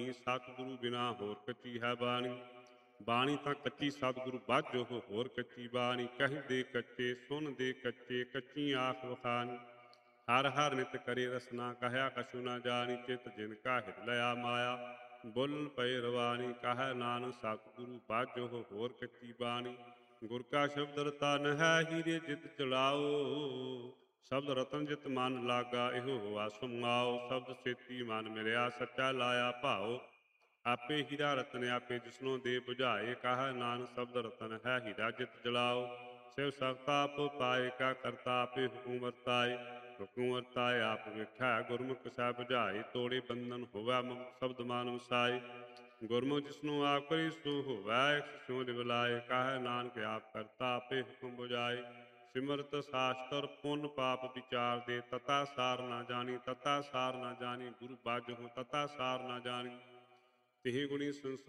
ਬਾਣੀ, ਸਤਿਗੁਰੂ ਬਿਨਾ ਹੋਰ ਕੱਚੀ ਹੈ ਬਾਣੀ। ਬਾਣੀ ਤਾਂ ਕੱਚੀ, ਸਤਿਗੁਰੂ ਬਾਝੋ ਹੋਰ ਕੱਚੀ ਬਾਣੀ। ਕਹਿੰਦੇ ਕੱਚੇ ਸੁਣ ਦੇ ਕੱਚੇ, ਕੱਚੀ ਆਖ ਵਖਾਣੀ। ਹਰ ਹਰ ਨਿਤ ਕਰੇ ਰਸਨਾ, ਕਹਿਆ ਕਛੂ ਨਾ ਜਾਣੀ। ਚਿਤ ਜਿਨ ਕਾ ਹਿਤ ਲਿਆ ਮਾਇਆ, ਬੋਲਣ ਪਏ ਰਵਾਨੀ। ਕਹੈ ਨਾਨਕ ਸਤਿਗੁਰੂ ਬਾਝੋ ਹੋਰ ਕੱਚੀ ਬਾਣੀ। ਗੁਰ ਕਾ ਸ਼ਬਦ ਰਤਨ ਹੈ, ਹੀਰੇ ਜਿਤ ਚਲਾਓ। ਸ਼ਬਦ ਰਤਨ ਜਿਤ ਮਨ ਲਾਗਾ, ਇਹੋ ਹੋਆ ਸਮਾਓ। ਸ਼ਬਦ ਸੇਤੀ ਮਨ ਮਿਲਿਆ, ਸੱਚਾ ਲਾਇਆ ਭਾਓ। ਆਪੇ ਹੀਰਾ ਰਤਨ ਆਪੇ ਜਿਸਨੋਂ ਦੇ ਬੁਝਾਏ। ਕਹੈ ਨਾਨਕ ਸ਼ਬਦ ਰਤਨ ਹੈ, ਹੀਰਾ ਜਿਤ ਜਲਾਓ। ਸਿਵ ਸਖਤਾ ਆਪ ਪਾਏ, ਕਾ ਕਰਤਾ ਆਪੇ ਹੁਕਮ ਵਰਤਾਏ। ਹੁਕਮ ਵਰਤਾਏ ਆਪ ਵੇਖੈ, ਗੁਰਮੁਖ ਸਹਿ ਬੁਝਾਏ। ਤੋੜੇ ਬੰਧਨ ਹੋਵੈ ਮੁਕਤ, ਸ਼ਬਦ ਮਨ ਵਸਾਏ। ਗੁਰਮੁਖ ਜਿਸਨੂੰ ਆਪ ਕਰੀ ਸੋ ਹੋਵੈ, ਇੱਕ ਸਿਉ ਲਿਵਲਾਏ। ਕਹੈ ਨਾਨਕ ਆਪ ਕਰਤਾ ਆਪੇ ਹੁਕਮ ਬੁਝਾਏ। ਸਿਮਰਤ ਸਾਸਤਰ ਪੁੰਨ ਪਾਪ ਵਿਚਾਰ ਦੇ, ਤਤਾ ਸਾਰ ਨਾ ਜਾਣੀ। ਤਤਾ ਸਾਰ ਨਾ ਜਾਣੀ, ਗੁਰੂ ਬਾਝਹੁ ਤਤਾ ਸਾਰ ਨਾ ਜਾਣੀ। ਤਿਹ ਗੁਣੀ ਸੰਸਾਰ